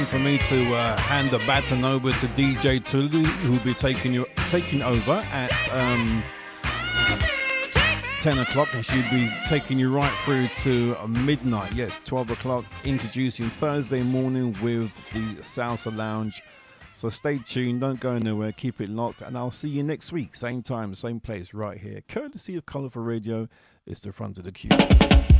For me to hand the baton over to DJ Tulu, who will be taking over at 10 o'clock. And she'll be taking you right through to midnight. Yes, 12 o'clock, introducing Thursday morning with the Salsa Lounge. So stay tuned, don't go anywhere, keep it locked, and I'll see you next week, same time, same place, right here. Courtesy of Colourful Radio, it's the front of the queue.